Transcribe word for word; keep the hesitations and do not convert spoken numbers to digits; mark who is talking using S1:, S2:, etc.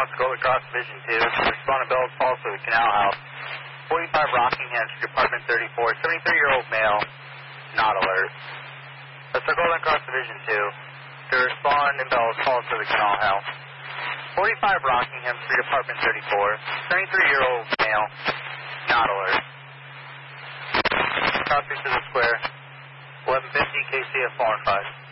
S1: response to Golden Cross Division two. Respond to Bells Falls to the Canal House. forty-five Rockingham Street, Apartment thirty-four. seventy-three-year-old male, not alert. That's our Golden Cross Division two. To respond in Bells Falls to the Canal House. forty-five Rockingham Street, Apartment thirty-four. seventy-three-year-old male, not alert. Copy to the square. eleven fifty K C F four and five.